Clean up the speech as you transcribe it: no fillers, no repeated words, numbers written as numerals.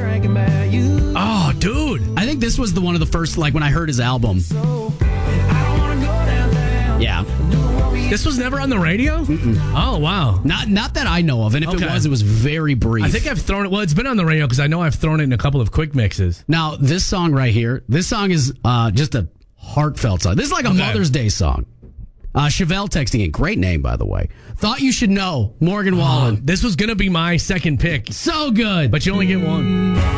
Oh, dude. I think this was one of the first, like, when I heard his album. Yeah. This was never on the radio? Mm-mm. Oh, wow. Not that I know of. And if it was very brief. I think I've thrown it. Well, it's been on the radio because I know I've thrown it in a couple of quick mixes. Now, this song right here, this song is just a heartfelt song. This is like a Mother's Day song. Chevelle texting in. Great name, by the way. Thought You Should Know, Morgan Wallen. This was going to be my second pick. So good. But you only get one.